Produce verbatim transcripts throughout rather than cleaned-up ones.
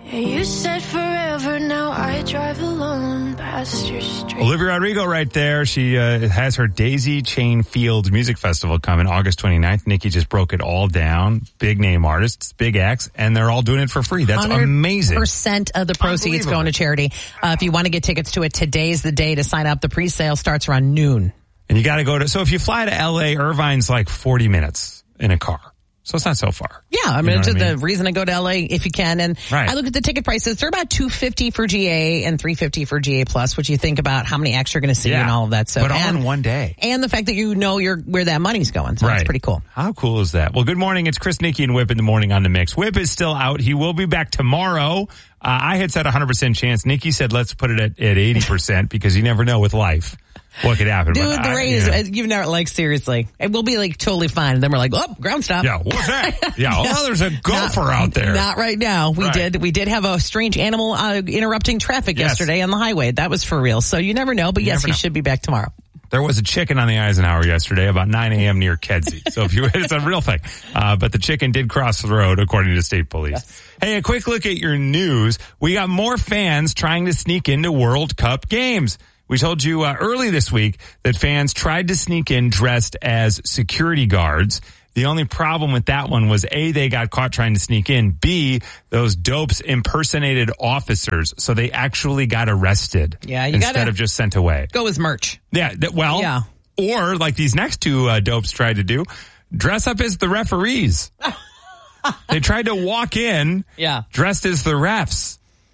You said forever, now I drive alone past your street. Olivia Rodrigo right there. She uh, has her Daisy Chain Field Music Festival coming August twenty-ninth. Nikki just broke it all down. Big name artists, big acts, and they're all doing it for free. That's amazing. one hundred percent of the proceeds going to charity. Uh, if you want to get tickets to it, today's the day to sign up. The pre-sale starts around noon. And you got to go to, so if you fly to L A, Irvine's like forty minutes in a car. So it's not so far. Yeah, I mean, you know it's I mean? the reason to go to L A if you can. And right. I look at the ticket prices. They're about two hundred fifty dollars for G A and three hundred fifty dollars for G A Plus, which you think about how many acts you're going to see yeah. and all of that. So, but all and, in one day. And the fact that you know you're, where that money's going. So right. that's pretty cool. How cool is that? Well, good morning. It's Chris, Nikki, and Whip in the morning on the mix. Whip is still out. He will be back tomorrow. Uh, I had said one hundred percent chance. Nikki said let's put it at, at eighty percent because you never know with life what could happen. Dude, but the I, rain is, yeah. you've never, like, seriously. It will be, like, totally fine. And then we're like, oh, ground stop. Yeah, what's that? Yeah, no, oh, there's a gopher not, out there. Not right now. We right. did we did have a strange animal uh, interrupting traffic yes. yesterday on the highway. That was for real. So you never know, but you yes, he know. should be back tomorrow. There was a chicken on the Eisenhower yesterday about nine a.m. near Kedzie. So if you, it's a real thing. Uh, but the chicken did cross the road, according to state police. Yes. Hey, a quick look at your news. We got more fans trying to sneak into World Cup games. We told you uh, early this week that fans tried to sneak in dressed as security guards. The only problem with that one was A, they got caught trying to sneak in. B, those dopes impersonated officers, so they actually got arrested. Yeah, you instead gotta of just sent away. Go as merch. Yeah, th- well, yeah. Or like these next two uh, dopes tried to do, dress up as the referees. They tried to walk in, yeah, dressed as the refs.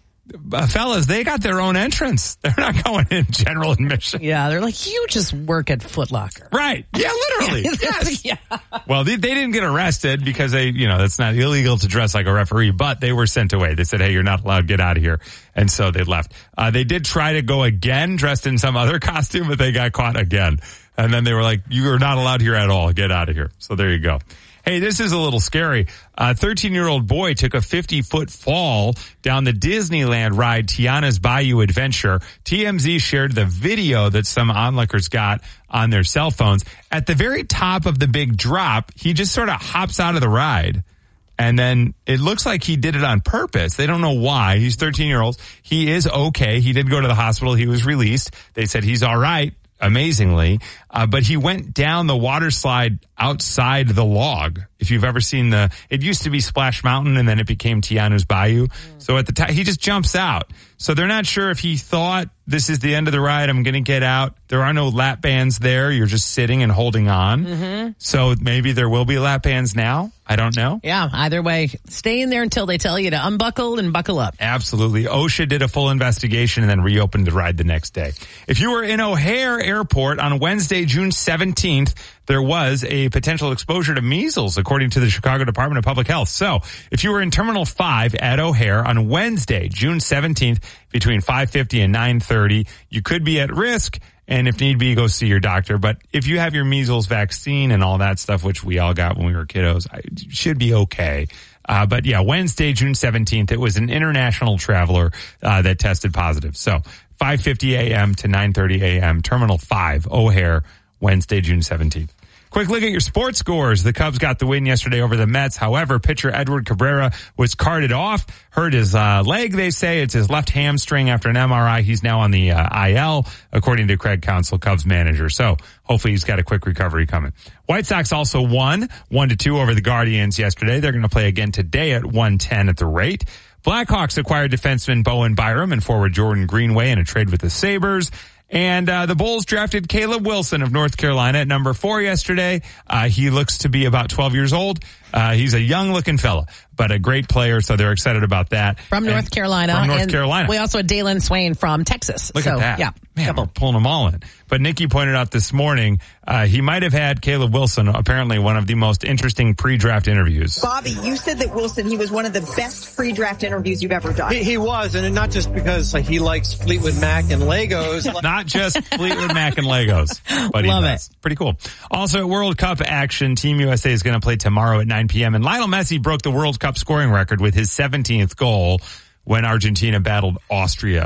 Uh, fellas, they got their own entrance. They're not going in general admission. Yeah, they're like, you just work at Foot Locker. Right. Yeah, literally. Yes. Yeah. Well, they, they didn't get arrested because they, you know, that's not illegal to dress like a referee, but they were sent away. They said, hey, you're not allowed to get out of here. And so they left. Uh, they did try to go again dressed in some other costume, but they got caught again. And then they were like, you are not allowed here at all. Get out of here. So there you go. Hey, this is a little scary. A thirteen-year-old boy took a fifty-foot fall down the Disneyland ride Tiana's Bayou Adventure. T M Z shared the video that some onlookers got on their cell phones. At the very top of the big drop, he just sort of hops out of the ride. And then it looks like he did it on purpose. They don't know why. He's thirteen years old. He is okay. He did go to the hospital. He was released. They said he's all right. Amazingly, uh, but he went down the water slide outside the log. If you've ever seen the, it used to be Splash Mountain and then it became Tiana's Bayou. Mm. So at the time, he just jumps out. So they're not sure if he thought this is the end of the ride. I'm going to get out. There are no lap bands there. You're just sitting and holding on. Mm-hmm. So maybe there will be lap bands now. I don't know. Yeah, either way, stay in there until they tell you to unbuckle and buckle up. Absolutely. OSHA did a full investigation and then reopened the ride the next day. If you were in O'Hare Airport on Wednesday, June seventeenth, there was a potential exposure to measles, according to the Chicago Department of Public Health. So if you were in Terminal five at O'Hare on Wednesday, June seventeenth, between five fifty and nine thirty, you could be at risk. And if need be, go see your doctor. But if you have your measles vaccine and all that stuff, which we all got when we were kiddos, it should be okay. Uh, but yeah, Wednesday, June seventeenth, it was an international traveler uh, that tested positive. So five fifty a.m. to nine thirty a.m., Terminal five, O'Hare, Wednesday, June seventeenth. Quick look at your sports scores. The Cubs got the win yesterday over the Mets. However, pitcher Edward Cabrera was carted off, hurt his uh, leg, they say. It's his left hamstring after an M R I. He's now on the uh, I L, according to Craig Counsell, Cubs manager. So hopefully he's got a quick recovery coming. White Sox also won one to two over the Guardians yesterday. They're going to play again today at one ten at the rate. Blackhawks acquired defenseman Bowen Byram and forward Jordan Greenway in a trade with the Sabres. And uh the Bulls drafted Caleb Wilson of North Carolina at number four yesterday. Uh he looks to be about twelve years old. Uh he's a young-looking fella, but a great player, so they're excited about that. From and North Carolina. From North and Carolina. We also had Dalen Swain from Texas. Look so, at that. Yeah. Man, we're pulling them all in. But Nikki pointed out this morning, uh, he might have had Caleb Wilson, apparently one of the most interesting pre-draft interviews. Bobby, you said that Wilson, he was one of the best pre-draft interviews you've ever done. He, he was, and not just because like, he likes Fleetwood Mac and Legos. Not just Fleetwood Mac and Legos, but he Love does. it. Pretty cool. Also, at World Cup action, Team U S A is going to play tomorrow at nine p.m. And Lionel Messi broke the World Cup scoring record with his seventeenth goal when Argentina battled Austria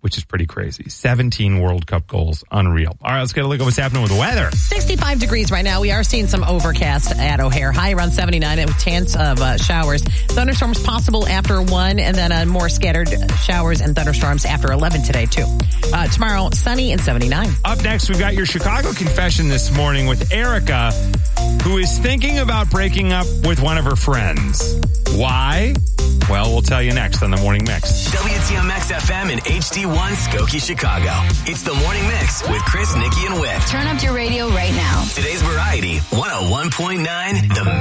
which is pretty crazy. seventeen World Cup goals. Unreal. All right, let's get a look at what's happening with the weather. sixty-five degrees right now. We are seeing some overcast at O'Hare. High around seventy-nine with chance of uh, showers. Thunderstorms possible after one, and then uh, more scattered showers and thunderstorms after eleven today, too. Uh, tomorrow, sunny and seventy-nine. Up next, we've got your Chicago confession this morning with Erica, who is thinking about breaking up with one of her friends. Why? Well, we'll tell you next on The Morning Mix. W T M X F M and H D one Skokie, Chicago. It's The Morning Mix with Chris, Nikki, and Whit. Turn up your radio right now. Today's variety, one oh one point nine, The